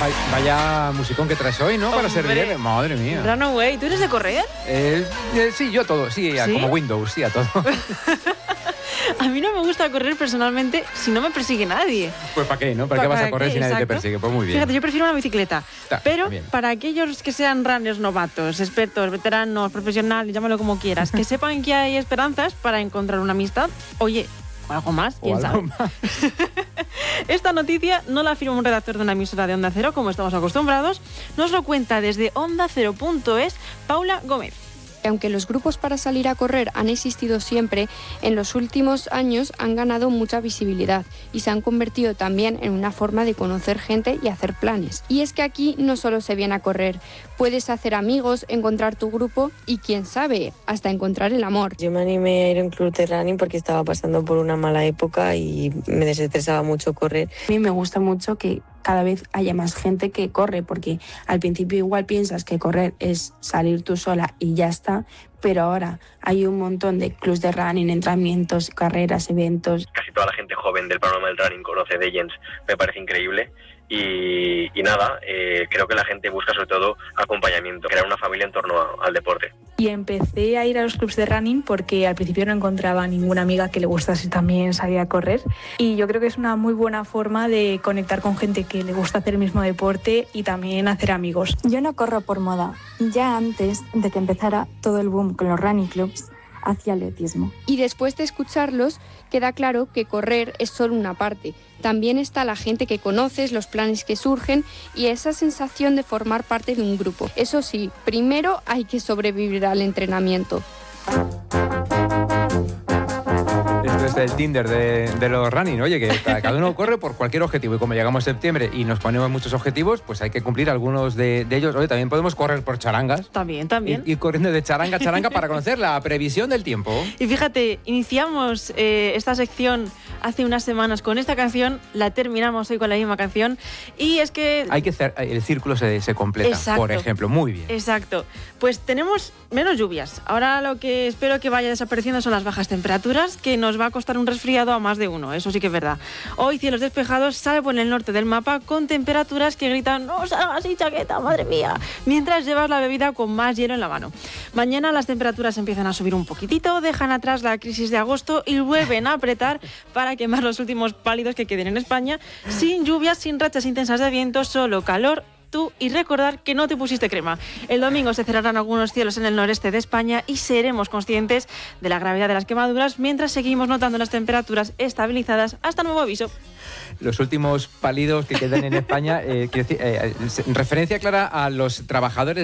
Vaya musicón que traes hoy, ¿no? Para ser viernes. Madre mía. Runaway, ¿tú eres de correr? Sí, yo a todo. Sí, ¿Sí? Como Windows, sí, a todo. A mí no me gusta correr personalmente si no me persigue nadie. Pues ¿para qué, no? ¿Para qué vas a correr si nadie te persigue? Pues muy bien. Fíjate, yo prefiero una bicicleta. Pero bien. para aquellos que sean runners novatos, expertos, veteranos, profesionales, llámalo como quieras, que sepan que hay esperanzas para encontrar una amistad, oye, o algo más, quién sabe. Esta noticia no la firma un redactor de una emisora de Onda Cero, como estamos acostumbrados. Nos lo cuenta desde OndaCero.es Paula Gómez. Aunque los grupos para salir a correr han existido siempre, en los últimos años han ganado mucha visibilidad y se han convertido también en una forma de conocer gente y hacer planes. Y es que aquí no solo se viene a correr, puedes hacer amigos, encontrar tu grupo y quién sabe, hasta encontrar el amor. Yo me animé a ir a un club de running porque estaba pasando por una mala época y me desestresaba mucho correr. A mí me gusta mucho que cada vez haya más gente que corre, porque al principio igual piensas que correr es salir tú sola y ya está, pero ahora hay un montón de clubs de running, entrenamientos, carreras, eventos. Casi toda la gente joven del panorama del running conoce Legends, me parece increíble. Y nada, creo que la gente busca sobre todo acompañamiento, crear una familia en torno al deporte. Y empecé a ir a los clubs de running porque al principio no encontraba ninguna amiga que le gustase también salir a correr. Y yo creo que es una muy buena forma de conectar con gente que le gusta hacer el mismo deporte y también hacer amigos. Yo no corro por moda. Ya antes de que empezara todo el boom con los running clubs, hacia atletismo. Y después de escucharlos, queda claro que correr es solo una parte. También está la gente que conoces, los planes que surgen y esa sensación de formar parte de un grupo. Eso sí, primero hay que sobrevivir al entrenamiento. Esto es el Tinder de los running. Oye, que cada uno corre por cualquier objetivo y como llegamos a septiembre y nos ponemos muchos objetivos, pues hay que cumplir algunos de ellos. Oye, también podemos correr por charangas. También. Ir corriendo de charanga a charanga para conocer la previsión del tiempo. Y fíjate, iniciamos esta sección hace unas semanas con esta canción, la terminamos hoy con la misma canción y es que... Hay que hacer, el círculo se completa, exacto, por ejemplo, muy bien. Exacto. Pues tenemos menos lluvias. Ahora lo que espero que vaya desapareciendo son las bajas temperaturas, que nos va a costar un resfriado a más de uno, eso sí que es verdad. Hoy cielos despejados, salvo en el norte del mapa, con temperaturas que gritan ¡no salgas sin chaqueta, madre mía!, mientras llevas la bebida con más hielo en la mano. Mañana las temperaturas empiezan a subir un poquitito, dejan atrás la crisis de agosto y vuelven a apretar para quemar los últimos pálidos que queden en España, sin lluvias, sin rachas intensas de viento, solo calor y recordar que no te pusiste crema. El domingo se cerrarán algunos cielos en el noreste de España y seremos conscientes de la gravedad de las quemaduras mientras seguimos notando las temperaturas estabilizadas hasta nuevo aviso. Los últimos pálidos que quedan en España, referencia clara a los trabajadores